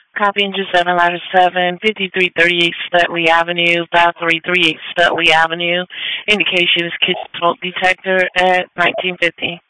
Copy engine 7, ladder 7, 5338 Stutley Avenue, 5338 Stutley Avenue. Indication is kitchen smoke detector at 1950.